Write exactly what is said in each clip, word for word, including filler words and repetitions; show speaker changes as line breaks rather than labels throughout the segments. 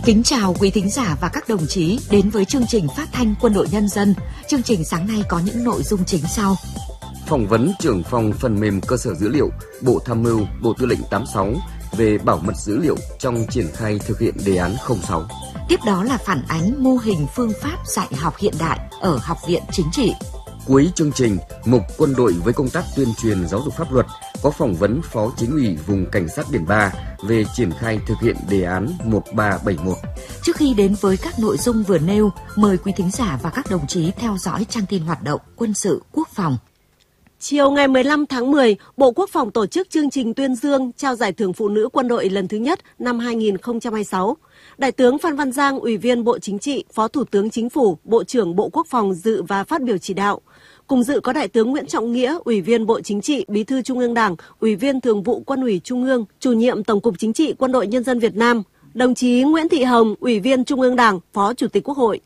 Kính chào quý thính giả và các đồng chí đến với chương trình phát thanh Quân đội Nhân dân. Chương trình sáng nay có những nội dung chính sau.
Phỏng vấn trưởng phòng phần mềm cơ sở dữ liệu, Bộ Tham mưu, Bộ Tư lệnh tám mươi sáu về bảo mật dữ liệu trong triển khai thực hiện đề án không sáu.
Tiếp đó là phản ánh mô hình phương pháp dạy học hiện đại ở Học viện Chính trị.
Cuối chương trình, mục Quân đội với công tác tuyên truyền giáo dục pháp luật có phỏng vấn Phó Chính ủy Vùng Cảnh sát Biển ba về triển khai thực hiện đề án một ba bảy mốt.
Trước khi đến với các nội dung vừa nêu, mời quý thính giả và các đồng chí theo dõi trang tin hoạt động quân sự quốc phòng.
Chiều ngày mười lăm tháng mười, Bộ Quốc phòng tổ chức chương trình tuyên dương trao giải thưởng phụ nữ quân đội lần thứ nhất năm hai nghìn không trăm hai mươi sáu. Đại tướng Phan Văn Giang, Ủy viên Bộ Chính trị, Phó Thủ tướng Chính phủ, Bộ trưởng Bộ Quốc phòng dự và phát biểu chỉ đạo. Cùng dự có Đại tướng Nguyễn Trọng Nghĩa, Ủy viên Bộ Chính trị, Bí thư Trung ương Đảng, Ủy viên Thường vụ Quân ủy Trung ương, Chủ nhiệm Tổng cục Chính trị Quân đội Nhân dân Việt Nam. Đồng chí Nguyễn Thị Hồng, Ủy viên Trung ương Đảng, Phó Chủ tịch Quốc hội.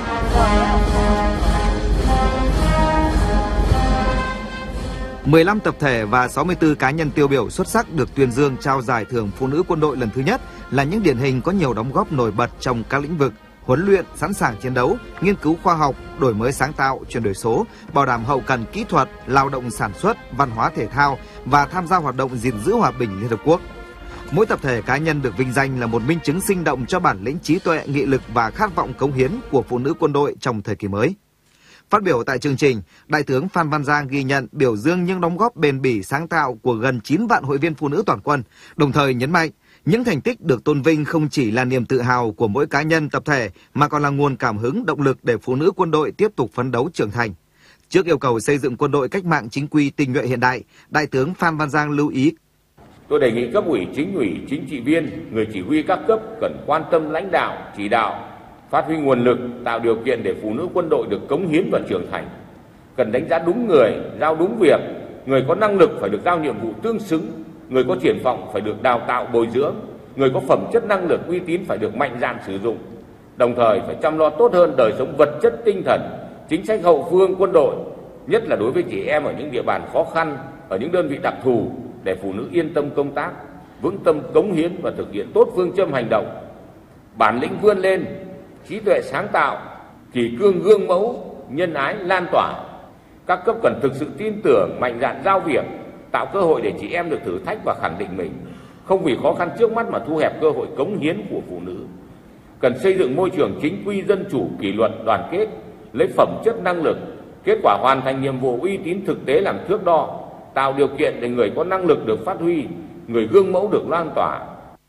mười lăm tập thể và sáu mươi tư cá nhân tiêu biểu xuất sắc được tuyên dương trao giải thưởng phụ nữ quân đội lần thứ nhất là những điển hình có nhiều đóng góp nổi bật trong các lĩnh vực huấn luyện, sẵn sàng chiến đấu, nghiên cứu khoa học, đổi mới sáng tạo, chuyển đổi số, bảo đảm hậu cần kỹ thuật, lao động sản xuất, văn hóa thể thao và tham gia hoạt động gìn giữ hòa bình Liên Hợp Quốc. Mỗi tập thể cá nhân được vinh danh là một minh chứng sinh động cho bản lĩnh trí tuệ, nghị lực và khát vọng cống hiến của phụ nữ quân đội trong thời kỳ mới. Phát biểu tại chương trình, Đại tướng Phan Văn Giang ghi nhận, biểu dương những đóng góp bền bỉ sáng tạo của gần chín vạn hội viên phụ nữ toàn quân, đồng thời nhấn mạnh những thành tích được tôn vinh không chỉ là niềm tự hào của mỗi cá nhân tập thể mà còn là nguồn cảm hứng, động lực để phụ nữ quân đội tiếp tục phấn đấu trưởng thành. Trước yêu cầu xây dựng quân đội cách mạng chính quy tinh nhuệ hiện đại, Đại tướng Phan Văn Giang lưu ý:
Tôi đề nghị cấp ủy, chính ủy, chính trị viên, người chỉ huy các cấp cần quan tâm lãnh đạo, chỉ đạo, phát huy nguồn lực, tạo điều kiện để phụ nữ quân đội được cống hiến và trưởng thành. Cần đánh giá đúng người, giao đúng việc, người có năng lực phải được giao nhiệm vụ tương xứng, người có triển vọng phải được đào tạo bồi dưỡng, người có phẩm chất năng lực uy tín phải được mạnh dạn sử dụng. Đồng thời phải chăm lo tốt hơn đời sống vật chất tinh thần, chính sách hậu phương quân đội, nhất là đối với chị em ở những địa bàn khó khăn, ở những đơn vị đặc thù, để phụ nữ yên tâm công tác, vững tâm cống hiến và thực hiện tốt phương châm hành động. Bản lĩnh vươn lên, trí tuệ sáng tạo, kỷ cương gương mẫu, nhân ái lan tỏa. Các cấp cần thực sự tin tưởng, mạnh dạn giao việc, tạo cơ hội để chị em được thử thách và khẳng định mình, không vì khó khăn trước mắt mà thu hẹp cơ hội cống hiến của phụ nữ. Cần xây dựng môi trường chính quy, dân chủ, kỷ luật, đoàn kết, lấy phẩm chất năng lực, kết quả hoàn thành nhiệm vụ uy tín thực tế làm thước đo, tạo điều kiện để người có năng lực được phát huy, người gương mẫu được lan tỏa.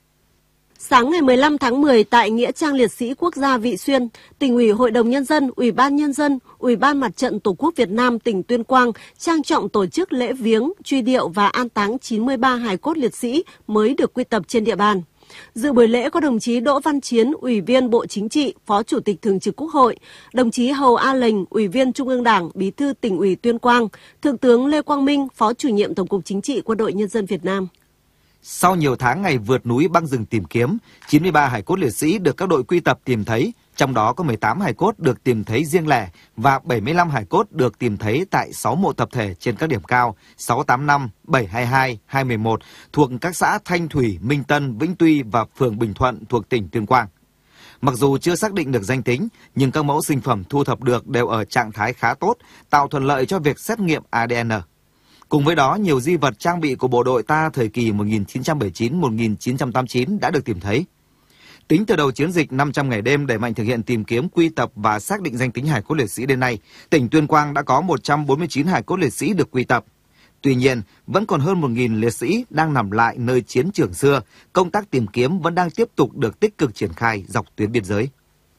Sáng ngày mười lăm tháng mười tại Nghĩa trang Liệt sĩ Quốc gia Vị Xuyên, Tỉnh ủy, Hội đồng Nhân dân, Ủy ban Nhân dân, Ủy ban Mặt trận Tổ quốc Việt Nam tỉnh Tuyên Quang trang trọng tổ chức lễ viếng, truy điệu và an táng chín mươi ba hài cốt liệt sĩ mới được quy tập trên địa bàn. Dự buổi lễ có đồng chí Đỗ Văn Chiến, Ủy viên Bộ Chính trị, Phó Chủ tịch Thường trực Quốc hội, đồng chí Hầu A Lệnh, Ủy viên Trung ương Đảng, Bí thư Tỉnh ủy Tuyên Quang, Thượng tướng Lê Quang Minh, Phó Chủ nhiệm Tổng cục Chính trị Quân đội Nhân dân Việt Nam.
Sau nhiều tháng ngày vượt núi băng rừng tìm kiếm, chín mươi ba hài cốt liệt sĩ được các đội quy tập tìm thấy, trong đó có mười tám hài cốt được tìm thấy riêng lẻ và bảy mươi lăm hài cốt được tìm thấy tại sáu mộ tập thể trên các điểm cao sáu tám năm, bảy hai hai, hai một một thuộc các xã Thanh Thủy, Minh Tân, Vĩnh Tuy và phường Bình Thuận thuộc tỉnh Tuyên Quang. Mặc dù chưa xác định được danh tính, nhưng các mẫu sinh phẩm thu thập được đều ở trạng thái khá tốt, tạo thuận lợi cho việc xét nghiệm a đê en. Cùng với đó, nhiều di vật trang bị của bộ đội ta thời kỳ một nghìn chín trăm bảy mươi chín đến một nghìn chín trăm tám mươi chín đã được tìm thấy. Tính từ đầu chiến dịch năm trăm ngày đêm đẩy mạnh thực hiện tìm kiếm, quy tập và xác định danh tính hài cốt liệt sĩ đến nay, tỉnh Tuyên Quang đã có một trăm bốn mươi chín hài cốt liệt sĩ được quy tập. Tuy nhiên, vẫn còn hơn một nghìn liệt sĩ đang nằm lại nơi chiến trường xưa, công tác tìm kiếm vẫn đang tiếp tục được tích cực triển khai dọc tuyến biên giới.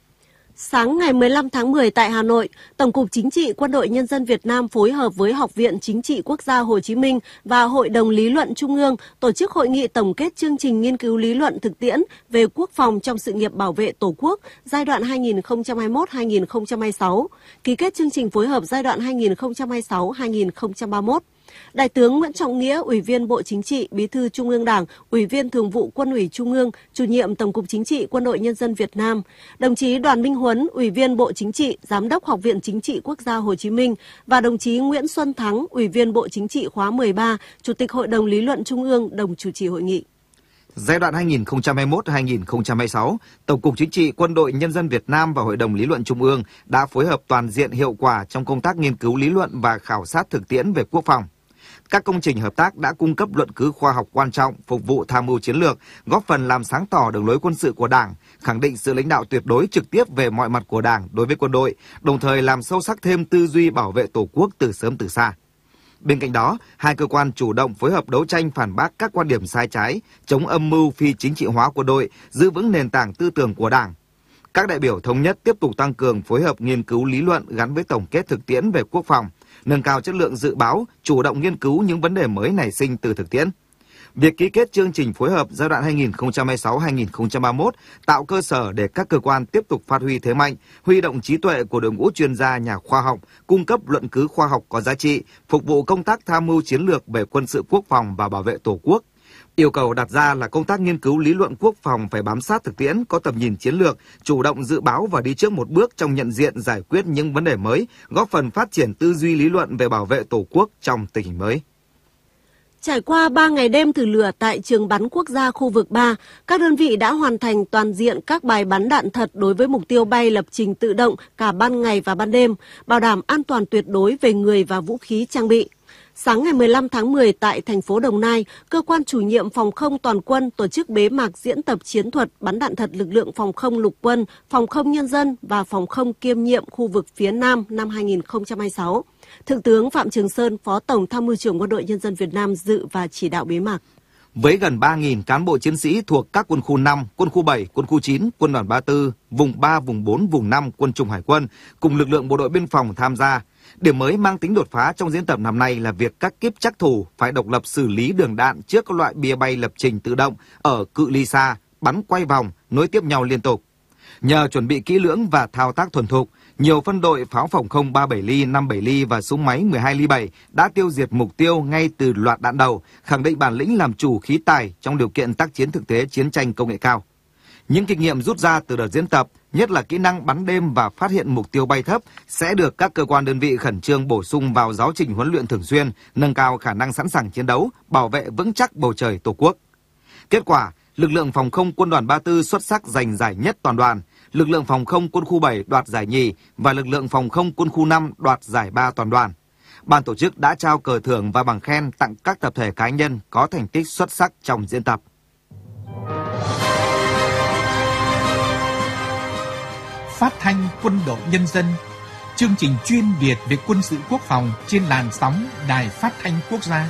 Sáng ngày mười lăm tháng mười tại Hà Nội, Tổng cục Chính trị Quân đội Nhân dân Việt Nam phối hợp với Học viện Chính trị Quốc gia Hồ Chí Minh và Hội đồng Lý luận Trung ương tổ chức hội nghị tổng kết chương trình nghiên cứu lý luận thực tiễn về quốc phòng trong sự nghiệp bảo vệ Tổ quốc giai đoạn hai nghìn không trăm hai mươi mốt đến hai nghìn không trăm hai mươi sáu, ký kết chương trình phối hợp giai đoạn hai nghìn không trăm hai mươi sáu đến hai nghìn không trăm ba mươi mốt. Đại tướng Nguyễn Trọng Nghĩa, Ủy viên Bộ Chính trị, Bí thư Trung ương Đảng, Ủy viên Thường vụ Quân ủy Trung ương, Chủ nhiệm Tổng cục Chính trị Quân đội Nhân dân Việt Nam, đồng chí Đoàn Minh Huấn, Ủy viên Bộ Chính trị, Giám đốc Học viện Chính trị Quốc gia Hồ Chí Minh và đồng chí Nguyễn Xuân Thắng, Ủy viên Bộ Chính trị khóa mười ba, Chủ tịch Hội đồng Lý luận Trung ương đồng chủ trì hội nghị.
Giai đoạn hai nghìn không trăm hai mươi mốt đến hai nghìn không trăm hai mươi sáu, Tổng cục Chính trị Quân đội Nhân dân Việt Nam và Hội đồng Lý luận Trung ương đã phối hợp toàn diện hiệu quả trong công tác nghiên cứu lý luận và khảo sát thực tiễn về quốc phòng. Các công trình hợp tác đã cung cấp luận cứ khoa học quan trọng, phục vụ tham mưu chiến lược, góp phần làm sáng tỏ đường lối quân sự của Đảng, khẳng định sự lãnh đạo tuyệt đối trực tiếp về mọi mặt của Đảng đối với quân đội, đồng thời làm sâu sắc thêm tư duy bảo vệ Tổ quốc từ sớm từ xa. Bên cạnh đó, hai cơ quan chủ động phối hợp đấu tranh phản bác các quan điểm sai trái, chống âm mưu phi chính trị hóa quân đội, giữ vững nền tảng tư tưởng của Đảng. Các đại biểu thống nhất tiếp tục tăng cường phối hợp nghiên cứu lý luận gắn với tổng kết thực tiễn về quốc phòng, nâng cao chất lượng dự báo, chủ động nghiên cứu những vấn đề mới nảy sinh từ thực tiễn. Việc ký kết chương trình phối hợp giai đoạn hai nghìn không trăm hai mươi sáu đến hai nghìn không trăm ba mươi mốt tạo cơ sở để các cơ quan tiếp tục phát huy thế mạnh, huy động trí tuệ của đội ngũ chuyên gia nhà khoa học, cung cấp luận cứ khoa học có giá trị, phục vụ công tác tham mưu chiến lược về quân sự quốc phòng và bảo vệ Tổ quốc. Yêu cầu đặt ra là công tác nghiên cứu lý luận quốc phòng phải bám sát thực tiễn, có tầm nhìn chiến lược, chủ động dự báo và đi trước một bước trong nhận diện giải quyết những vấn đề mới, góp phần phát triển tư duy lý luận về bảo vệ Tổ quốc trong tình hình mới.
Trải qua ba ngày đêm thử lửa tại trường bắn quốc gia khu vực ba, các đơn vị đã hoàn thành toàn diện các bài bắn đạn thật đối với mục tiêu bay lập trình tự động cả ban ngày và ban đêm, bảo đảm an toàn tuyệt đối về người và vũ khí trang bị. Sáng ngày mười lăm tháng mười tại thành phố Đồng Nai, Cơ quan chủ nhiệm Phòng không Toàn quân tổ chức bế mạc diễn tập chiến thuật bắn đạn thật lực lượng Phòng không Lục quân, Phòng không Nhân dân và Phòng không kiêm nhiệm khu vực phía Nam năm hai nghìn không trăm hai mươi sáu. Thượng tướng Phạm Trường Sơn, Phó Tổng Tham mưu trưởng Quân đội Nhân dân Việt Nam dự và chỉ đạo bế mạc.
Với gần ba nghìn cán bộ chiến sĩ thuộc các quân khu năm, quân khu bảy, quân khu chín, quân đoàn ba mươi tư, vùng ba, vùng bốn, vùng năm, quân chủng hải quân cùng lực lượng bộ đội biên phòng tham gia. Điểm mới mang tính đột phá trong diễn tập năm nay là việc các kíp trắc thủ phải độc lập xử lý đường đạn trước các loại bia bay lập trình tự động ở cự ly xa, bắn quay vòng, nối tiếp nhau liên tục. Nhờ chuẩn bị kỹ lưỡng và thao tác thuần thục, nhiều phân đội pháo phòng không ba mươi bảy ly, năm mươi bảy ly và súng máy mười hai ly bảy đã tiêu diệt mục tiêu ngay từ loạt đạn đầu, khẳng định bản lĩnh làm chủ khí tài trong điều kiện tác chiến thực tế chiến tranh công nghệ cao. Những kinh nghiệm rút ra từ đợt diễn tập, nhất là kỹ năng bắn đêm và phát hiện mục tiêu bay thấp, sẽ được các cơ quan đơn vị khẩn trương bổ sung vào giáo trình huấn luyện thường xuyên, nâng cao khả năng sẵn sàng chiến đấu, bảo vệ vững chắc bầu trời Tổ quốc. Kết quả, lực lượng phòng không quân đoàn ba mươi tư xuất sắc giành giải nhất toàn đoàn, lực lượng phòng không quân khu bảy đoạt giải nhì và lực lượng phòng không quân khu năm đoạt giải ba toàn đoàn. Ban tổ chức đã trao cờ thưởng và bằng khen tặng các tập thể cá nhân có thành tích xuất sắc trong diễn tập.
Phát thanh Quân đội Nhân dân, chương trình chuyên biệt về quân sự quốc phòng trên làn sóng Đài Phát thanh Quốc gia.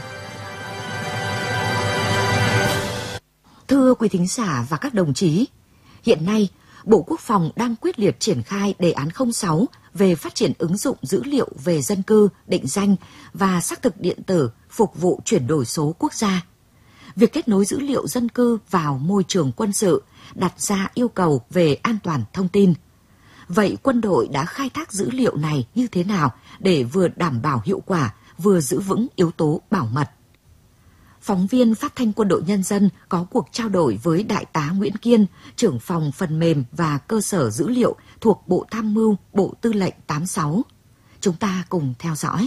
Thưa quý thính giả và các đồng chí, hiện nay Bộ Quốc phòng đang quyết liệt triển khai đề án không sáu về phát triển ứng dụng dữ liệu về dân cư, định danh và xác thực điện tử phục vụ chuyển đổi số quốc gia. Việc kết nối dữ liệu dân cư vào môi trường quân sự đặt ra yêu cầu về an toàn thông tin. Vậy quân đội đã khai thác dữ liệu này như thế nào để vừa đảm bảo hiệu quả, vừa giữ vững yếu tố bảo mật? Phóng viên Phát thanh Quân đội Nhân dân có cuộc trao đổi với Đại tá Nguyễn Kiên, trưởng phòng phần mềm và cơ sở dữ liệu thuộc Bộ Tham mưu, Bộ Tư lệnh tám sáu. Chúng ta cùng theo dõi.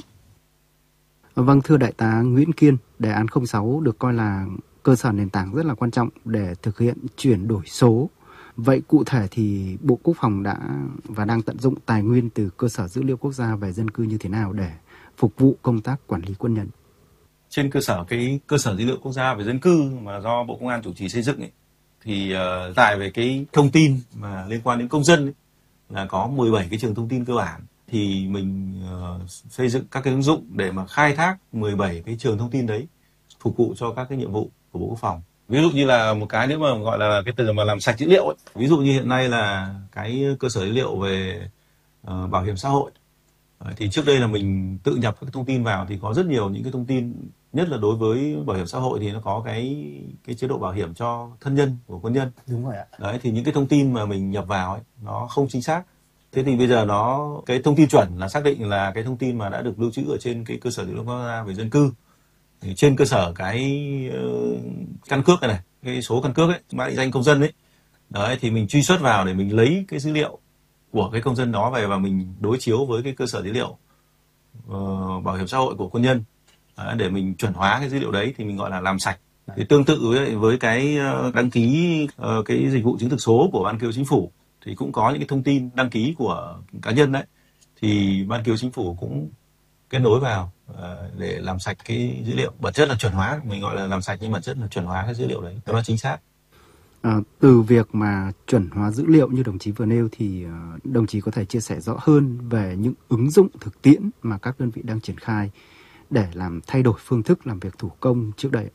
Vâng, thưa Đại tá Nguyễn Kiên, đề án không sáu được coi là cơ sở nền tảng rất là quan trọng để thực hiện chuyển đổi số. Vậy cụ thể thì Bộ Quốc phòng đã và đang tận dụng tài nguyên từ cơ sở dữ liệu quốc gia về dân cư như thế nào để phục vụ công tác quản lý quân nhân?
Trên cơ sở cái cơ sở dữ liệu quốc gia về dân cư mà do Bộ Công an chủ trì xây dựng ấy, thì uh, tại về cái thông tin mà liên quan đến công dân ấy, là có mười bảy cái trường thông tin cơ bản, thì mình uh, xây dựng các cái ứng dụng để mà khai thác mười bảy cái trường thông tin đấy phục vụ cho các cái nhiệm vụ của Bộ Quốc phòng. Ví dụ như là một cái nếu mà gọi là cái từ mà làm sạch dữ liệu ấy. Ví dụ như hiện nay là cái cơ sở dữ liệu về uh, bảo hiểm xã hội, uh, thì trước đây là mình tự nhập các thông tin vào thì có rất nhiều những cái thông tin, nhất là đối với bảo hiểm xã hội thì nó có cái cái chế độ bảo hiểm cho thân nhân của quân nhân.
Đúng rồi ạ.
Đấy, thì những cái thông tin mà mình nhập vào ấy, nó không chính xác. Thế thì bây giờ nó cái thông tin chuẩn là xác định là cái thông tin mà đã được lưu trữ ở trên cái cơ sở dữ liệu quốc gia về dân cư. Thì trên cơ sở cái uh, căn cước này, này, cái số căn cước ấy, mã định danh công dân ấy, đấy thì mình truy xuất vào để mình lấy cái dữ liệu của cái công dân đó về và mình đối chiếu với cái cơ sở dữ liệu uh, bảo hiểm xã hội của quân nhân. Đấy, để mình chuẩn hóa cái dữ liệu đấy thì mình gọi là làm sạch Thì tương tự với, với cái đăng ký uh, cái dịch vụ chứng thực số của Ban Cứu Chính phủ thì cũng có những cái thông tin đăng ký của cá nhân đấy, thì Ban Cứu Chính phủ cũng kết nối vào uh, để làm sạch cái dữ liệu, bản chất là chuẩn hóa, mình gọi là làm sạch nhưng bản chất là chuẩn hóa cái dữ liệu đấy cho nó chính xác.
À, từ việc mà chuẩn hóa dữ liệu như đồng chí vừa nêu thì uh, đồng chí có thể chia sẻ rõ hơn về những ứng dụng thực tiễn mà các đơn vị đang triển khai để làm thay đổi phương thức làm việc thủ công trước đây.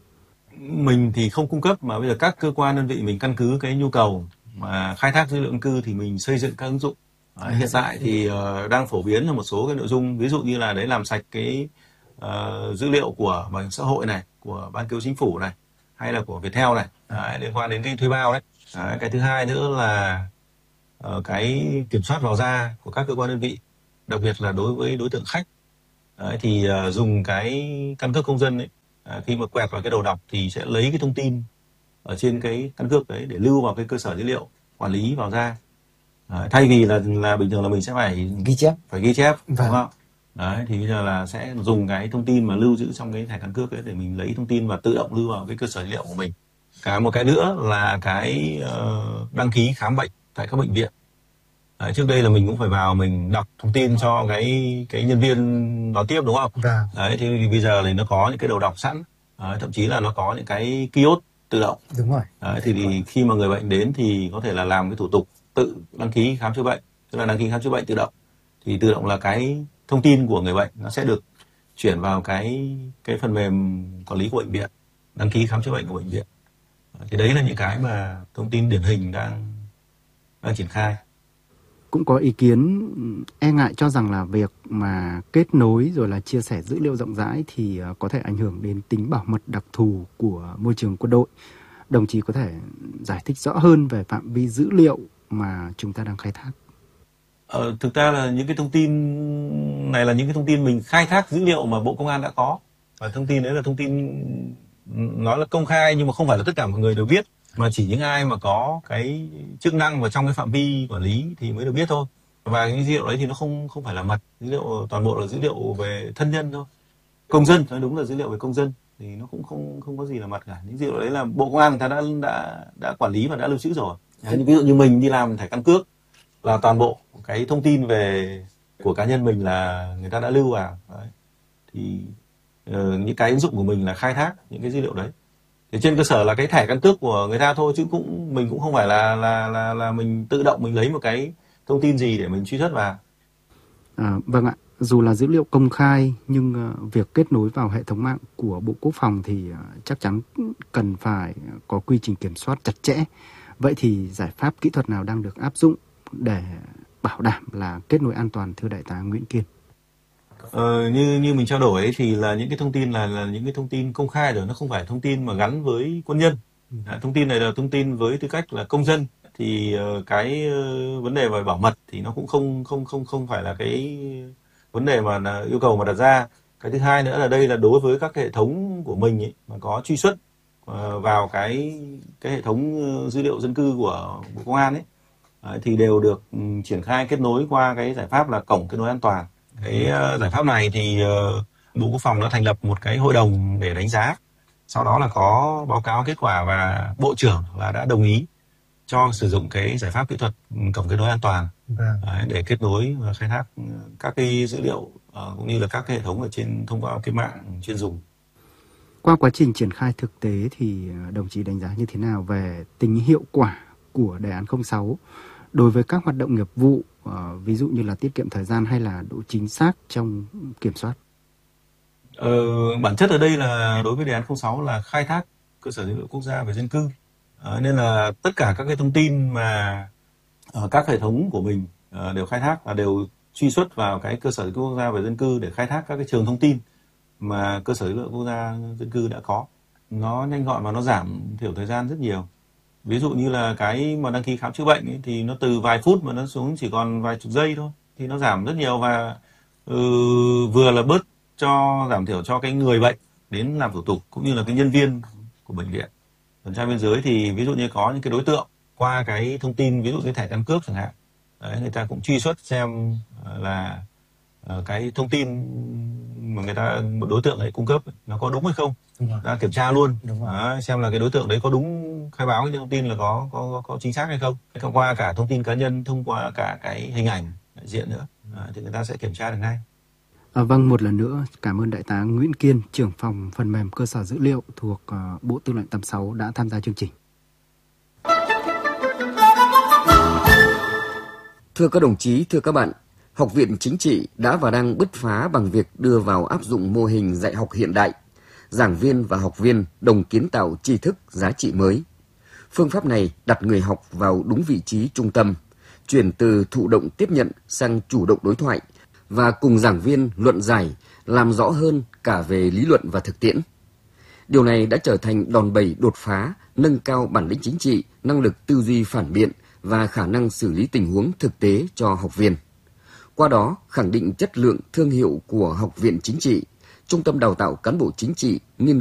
Mình thì không cung cấp, mà bây giờ các cơ quan đơn vị mình căn cứ cái nhu cầu mà khai thác dữ liệu dân cư thì mình xây dựng các ứng dụng. À, hiện tại thì uh, đang phổ biến là một số cái nội dung, ví dụ như là đấy làm sạch cái uh, dữ liệu của bảo hiểm xã hội này, của Ban Cứu Chính phủ này, hay là của Viettel này, đấy, liên quan đến cái thuê bao đấy. Đấy. Cái thứ hai nữa là uh, cái kiểm soát vào ra của các cơ quan đơn vị, đặc biệt là đối với đối tượng khách. Đấy, thì uh, dùng cái căn cước công dân ấy, uh, khi mà quẹt vào cái đầu đọc thì sẽ lấy cái thông tin ở trên cái căn cước đấy để lưu vào cái cơ sở dữ liệu quản lý vào ra. Đấy, thay vì là là bình thường là mình sẽ phải
ghi chép,
phải ghi chép,
vâng.
đúng không? Đấy, thì bây giờ là sẽ dùng cái thông tin mà lưu giữ trong cái thẻ căn cước ấy để mình lấy thông tin và tự động lưu vào cái cơ sở dữ liệu của mình. Cả một cái nữa là cái uh, đăng ký khám bệnh tại các bệnh viện. Đấy, trước đây là mình cũng phải vào mình đọc thông tin cho cái cái nhân viên đón tiếp, đúng không?
Vâng.
Đấy, thì bây giờ thì nó có những cái đầu đọc sẵn, đấy, thậm chí là nó có những cái kiosk tự động.
Đúng rồi.
Đấy, thì, thì khi mà người bệnh đến thì có thể là làm cái thủ tục tự đăng ký khám chữa bệnh, tức là đăng ký khám chữa bệnh tự động. Thì tự động là cái thông tin của người bệnh nó sẽ được chuyển vào cái cái phần mềm quản lý của bệnh viện, đăng ký khám chữa bệnh của bệnh viện. Thì đấy là những cái mà thông tin điển hình đang đang triển khai.
Cũng có ý kiến e ngại cho rằng là việc mà kết nối rồi là chia sẻ dữ liệu rộng rãi thì có thể ảnh hưởng đến tính bảo mật đặc thù của môi trường quân đội. Đồng chí có thể giải thích rõ hơn về phạm vi dữ liệu mà chúng ta đang khai thác?
Ờ, thực ra là những cái thông tin này là những cái thông tin mình khai thác dữ liệu mà Bộ Công an đã có. Và thông tin đấy là thông tin nó là công khai, nhưng mà không phải là tất cả mọi người đều biết, mà chỉ những ai mà có cái chức năng và trong cái phạm vi quản lý thì mới được biết thôi. Và những dữ liệu đấy thì nó không không phải là mật, dữ liệu toàn bộ là dữ liệu về thân nhân thôi, công dân, nói đúng là dữ liệu về công dân thì nó cũng không không có gì là mật cả. Những dữ liệu đấy là Bộ Công an người ta đã đã đã quản lý và đã lưu trữ rồi. Đấy, ví dụ như mình đi làm thẻ căn cước là toàn bộ cái thông tin về của cá nhân mình là người ta đã lưu vào. Đấy. Thì uh, những cái ứng dụng của mình là khai thác những cái dữ liệu đấy. Thì trên cơ sở là cái thẻ căn cước của người ta thôi, chứ cũng mình cũng không phải là là là là mình tự động mình lấy một cái thông tin gì để mình truy xuất vào.
À, vâng ạ, dù là dữ liệu công khai nhưng uh, việc kết nối vào hệ thống mạng của Bộ Quốc phòng thì uh, chắc chắn cần phải có quy trình kiểm soát chặt chẽ. Vậy thì giải pháp kỹ thuật nào đang được áp dụng để bảo đảm là kết nối an toàn, thưa Đại tá Nguyễn Kiên?
Ờ, như như mình trao đổi ấy, thì là những cái thông tin là là những cái thông tin công khai rồi, nó không phải thông tin mà gắn với quân nhân. À, thông tin này là thông tin với tư cách là công dân, thì uh, cái uh, vấn đề về bảo mật thì nó cũng không không không không phải là cái vấn đề mà là yêu cầu mà đặt ra. Cái thứ hai nữa là đây là đối với các hệ thống của mình ấy, mà có truy xuất uh, vào cái cái hệ thống dữ liệu dân cư của Bộ Công an ấy, uh, thì đều được um, triển khai kết nối qua cái giải pháp là cổng kết nối an toàn. Cái uh, giải pháp này thì uh, Bộ Quốc phòng đã thành lập một cái hội đồng để đánh giá. Sau đó là có báo cáo kết quả và Bộ trưởng là đã đồng ý cho sử dụng cái giải pháp kỹ thuật cổng kết nối an toàn. Vâng. Đấy, để kết nối và khai thác các cái dữ liệu uh, cũng như là các cái hệ thống ở trên thông qua cái mạng chuyên dùng.
Qua quá trình triển khai thực tế thì đồng chí đánh giá như thế nào về tính hiệu quả của đề án không sáu đối với các hoạt động nghiệp vụ, uh, ví dụ như là tiết kiệm thời gian hay là độ chính xác trong kiểm soát?
Ờ, bản chất ở đây là đối với đề án không sáu là khai thác cơ sở dữ liệu quốc gia về dân cư, à, nên là tất cả các cái thông tin mà ở các hệ thống của mình uh, đều khai thác và đều truy xuất vào cái cơ sở dữ liệu quốc gia về dân cư để khai thác các cái trường thông tin mà cơ sở dữ liệu quốc gia dân cư đã có. Nó nhanh gọn và nó giảm thiểu thời gian rất nhiều. Ví dụ như là cái mà đăng ký khám chữa bệnh ấy, thì nó từ vài phút mà nó xuống chỉ còn vài chục giây thôi, thì nó giảm rất nhiều và ừ, vừa là bớt cho giảm thiểu cho cái người bệnh đến làm thủ tục cũng như là cái nhân viên của bệnh viện. Tuần tra biên giới thì ví dụ như có những cái đối tượng qua cái thông tin, ví dụ cái thẻ căn cước chẳng hạn, đấy, người ta cũng truy xuất xem là uh, cái thông tin mà người ta một đối tượng ấy cung cấp nó có đúng hay không. ra kiểm tra luôn, đấy, xem là cái đối tượng đấy có đúng khai báo cái thông tin là có có có, có chính xác hay không. Thông qua cả thông tin cá nhân, thông qua cả cái hình ảnh đại diện nữa, đấy, thì người ta sẽ kiểm tra được ngay.
À, vâng, một lần nữa cảm ơn Đại tá Nguyễn Kiên, trưởng phòng phần mềm cơ sở dữ liệu thuộc uh, Bộ Tư lệnh tám sáu đã tham gia chương trình.
Thưa các đồng chí, thưa các bạn, Học viện Chính trị đã và đang bứt phá bằng việc đưa vào áp dụng mô hình dạy học hiện đại. Giảng viên và học viên đồng kiến tạo tri thức giá trị mới. Phương pháp này đặt người học vào đúng vị trí trung tâm, chuyển từ thụ động tiếp nhận sang chủ động đối thoại và cùng giảng viên luận giải, làm rõ hơn cả về lý luận và thực tiễn. Điều này đã trở thành đòn bẩy đột phá, nâng cao bản lĩnh chính trị, năng lực tư duy phản biện và khả năng xử lý tình huống thực tế cho học viên. Qua đó, khẳng định chất lượng thương hiệu của Học viện Chính trị, trung tâm đào tạo cán bộ chính trị, nghiên